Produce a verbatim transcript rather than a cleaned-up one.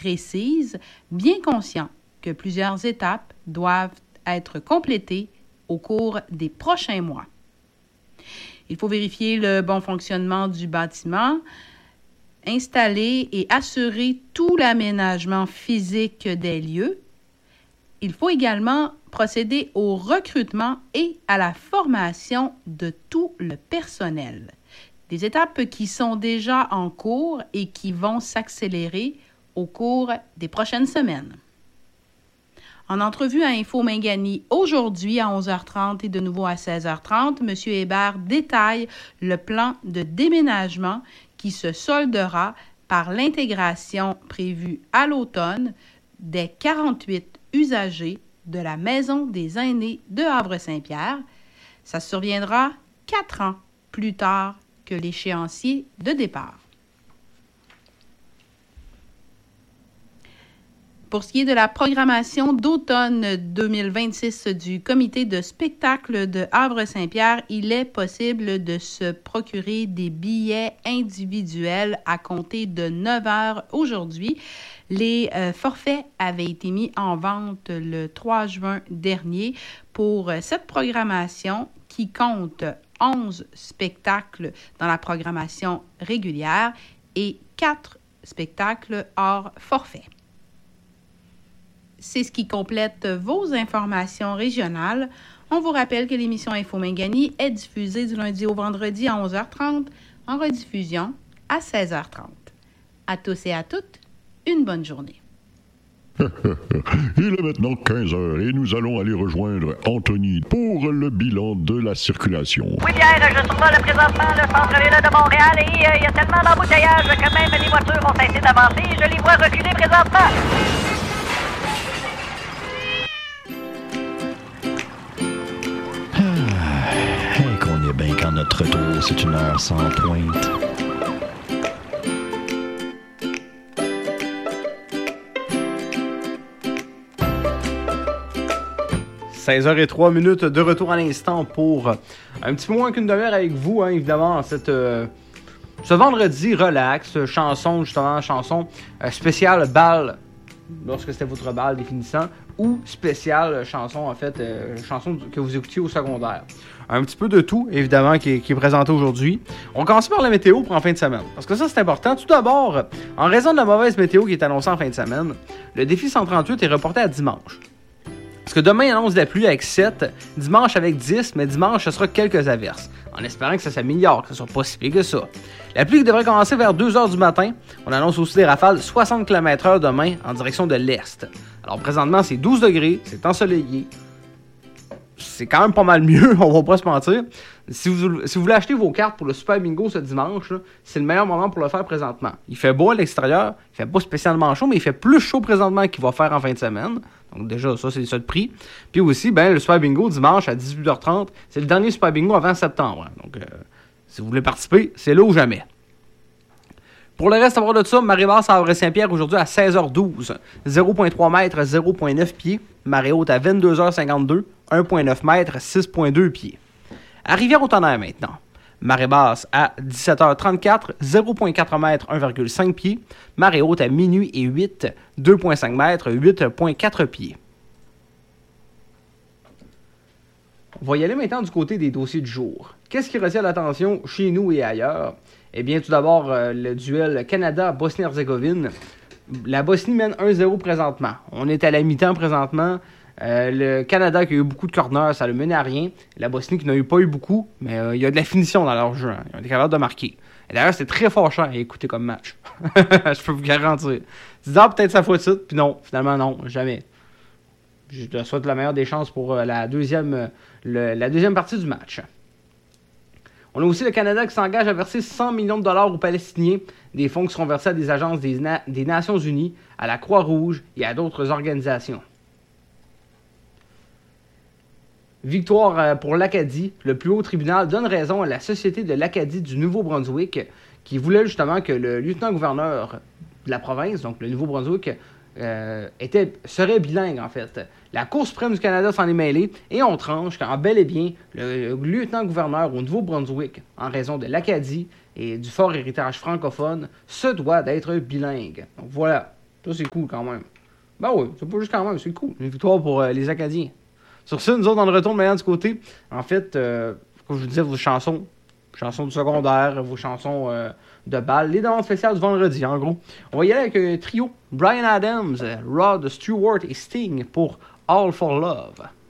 précise, bien conscient que plusieurs étapes doivent être complétées au cours des prochains mois. Il faut vérifier le bon fonctionnement du bâtiment, installer et assurer tout l'aménagement physique des lieux. Il faut également procéder au recrutement et à la formation de tout le personnel. Des étapes qui sont déjà en cours et qui vont s'accélérer au cours des prochaines semaines. En entrevue à Info Mingani aujourd'hui à onze heures trente et de nouveau à seize heures trente, M. Hébert détaille le plan de déménagement qui se soldera par l'intégration prévue à l'automne des quarante-huit usagers de la Maison des aînés de Havre-Saint-Pierre. Ça surviendra quatre ans plus tard que l'échéancier de départ. Pour ce qui est de la programmation d'automne deux mille vingt-six du comité de spectacle de Havre-Saint-Pierre, il est possible de se procurer des billets individuels à compter de neuf heures aujourd'hui. Les euh, forfaits avaient été mis en vente le trois juin dernier pour euh, cette programmation qui compte onze spectacles dans la programmation régulière et quatre spectacles hors forfait. C'est ce qui complète vos informations régionales. On vous rappelle que l'émission Info Mingani est diffusée du lundi au vendredi à onze heures trente, en rediffusion à seize heures trente. À tous et à toutes, une bonne journée. Il est maintenant quinze heures et nous allons aller rejoindre Anthony pour le bilan de la circulation. Oui, Pierre, je survole présentement le centre-ville de Montréal et il euh, y a tellement d'embouteillages que même les voitures ont cessé d'avancer et je les vois reculer présentement. Et qu'on est bien quand notre retour, c'est une heure sans pointe. seize heures zéro trois minutes de retour à l'instant pour un petit peu moins qu'une demi-heure avec vous, hein, évidemment, cette, euh, ce vendredi relax, chanson, justement, chanson euh, spéciale bal, lorsque c'était votre bal définissant, ou spéciale chanson, en fait, euh, chanson que vous écoutiez au secondaire. Un petit peu de tout, évidemment, qui est, qui est présenté aujourd'hui. On commence par la météo pour en fin de semaine, parce que ça, c'est important. Tout d'abord, en raison de la mauvaise météo qui est annoncée en fin de semaine, le défi cent trente-huit est reporté à dimanche. Parce que demain, il annonce de la pluie avec sept, dimanche avec dix, mais dimanche, ce sera quelques averses. En espérant que ça s'améliore, que ce soit pas si pire que ça. La pluie devrait commencer vers deux heures du matin. On annonce aussi des rafales de soixante kilomètres heure demain en direction de l'est. Alors présentement, c'est douze degrés, c'est ensoleillé. C'est quand même pas mal mieux, on va pas se mentir. Si vous, si vous voulez acheter vos cartes pour le Super Bingo ce dimanche, là, c'est le meilleur moment pour le faire présentement. Il fait beau à l'extérieur, il fait pas spécialement chaud, mais il fait plus chaud présentement qu'il va faire en fin de semaine. Donc déjà, ça, c'est ça de prix. Puis aussi, ben, le Super Bingo dimanche à dix-huit heures trente, c'est le dernier Super Bingo avant septembre. Donc, euh, si vous voulez participer, c'est là ou jamais. Pour le reste, à part de ça, marée basse à Havre-Saint-Pierre aujourd'hui à seize heures douze. zéro virgule trois mètres, zéro virgule neuf pieds. Marée haute à vingt-deux heures cinquante-deux, un virgule neuf mètres, six virgule deux pieds. À Rivière-au-Tonnerre maintenant. Marée basse à dix-sept heures trente-quatre, zéro virgule quatre mètres, un virgule cinq pieds. Marée haute à minuit et huit, deux virgule cinq mètres, huit virgule quatre pieds. On va y aller maintenant du côté des dossiers du jour. Qu'est-ce qui retient l'attention chez nous et ailleurs? Eh bien, tout d'abord, euh, le duel Canada-Bosnie-Herzégovine. La Bosnie mène un zéro présentement. On est à la mi-temps présentement. Euh, le Canada qui a eu beaucoup de corners, ça ne mené à rien. La Bosnie qui n'a eu pas eu beaucoup, mais euh, il y a de la finition dans leur jeu. Hein. Ils ont été capables de marquer. Et d'ailleurs, c'est très fâchant à écouter comme match. Je peux vous garantir. Disant peut-être sa faute, puis non, finalement non, jamais. Je te souhaite la meilleure des chances pour euh, la, deuxième, euh, le, la deuxième partie du match. On a aussi le Canada qui s'engage à verser cent millions de dollars aux Palestiniens, des fonds qui seront versés à des agences des, Na- des Nations Unies, à la Croix-Rouge et à d'autres organisations. Victoire pour l'Acadie. Le plus haut tribunal donne raison à la Société de l'Acadie du Nouveau-Brunswick qui voulait justement que le lieutenant-gouverneur de la province, donc le Nouveau-Brunswick, euh, était, serait bilingue en fait. La Cour suprême du Canada s'en est mêlée et on tranche qu'en bel et bien, le lieutenant-gouverneur au Nouveau-Brunswick, en raison de l'Acadie et du fort héritage francophone, se doit d'être bilingue. Donc voilà. Ça, c'est cool quand même. Ben oui, c'est pas juste quand même, c'est cool. Une victoire pour euh, les Acadiens. Sur ce, nous autres, dans le retour de Marianne du côté, en fait, euh, comme je vous disais, vos chansons, chansons du secondaire, vos chansons euh, de bal, les demandes spéciales du vendredi, en gros. On va y aller avec un trio. Bryan Adams, Rod Stewart et Sting pour All for Love.